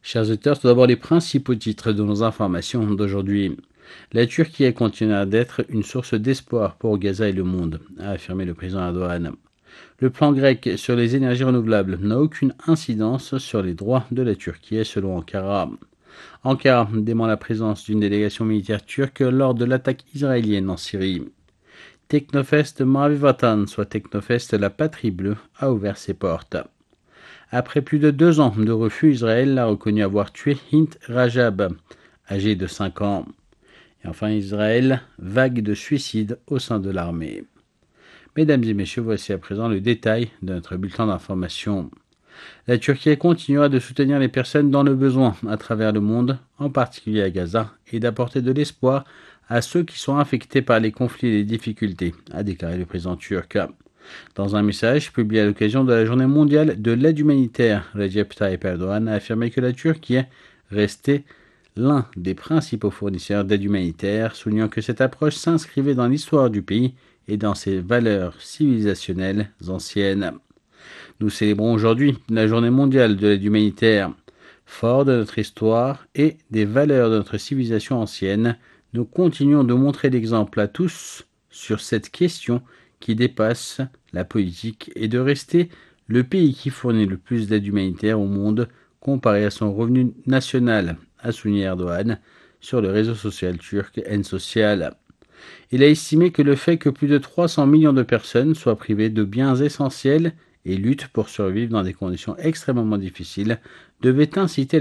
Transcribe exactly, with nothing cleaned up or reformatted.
Chers auditeurs, tout d'abord les principaux titres de nos informations d'aujourd'hui. La Turquie a continué d'être une source d'espoir pour Gaza et le monde, a affirmé le président Erdogan. Le plan grec sur les énergies renouvelables n'a aucune incidence sur les droits de la Turquie, selon Ankara. Ankara dément la présence d'une délégation militaire turque lors de l'attaque israélienne en Syrie. Technofest Mavi Vatan, soit Technofest La Patrie Bleue, a ouvert ses portes. Après plus de deux ans de refus, Israël a reconnu avoir tué Hint Rajab, âgé de cinq ans. Et enfin, Israël, vague de suicides au sein de l'armée. Mesdames et messieurs, voici à présent le détail de notre bulletin d'information. La Turquie continuera de soutenir les personnes dans le besoin à travers le monde, en particulier à Gaza, et d'apporter de l'espoir à ceux qui sont affectés par les conflits et les difficultés, a déclaré le président turc. Dans un message publié à l'occasion de la journée mondiale de l'aide humanitaire, Recep Tayyip Erdogan a affirmé que la Turquie est restée l'un des principaux fournisseurs d'aide humanitaire, soulignant que cette approche s'inscrivait dans l'histoire du pays et dans ses valeurs civilisationnelles anciennes. Nous célébrons aujourd'hui la journée mondiale de l'aide humanitaire. Fort de notre histoire et des valeurs de notre civilisation ancienne, nous continuons de montrer l'exemple à tous sur cette question qui dépasse la politique et de rester le pays qui fournit le plus d'aide humanitaire au monde comparé à son revenu national, a souligné Erdogan sur le réseau social turc N-Social. Il a estimé que le fait que plus de trois cents millions de personnes soient privées de biens essentiels et luttent pour survivre dans des conditions extrêmement difficiles devait inciter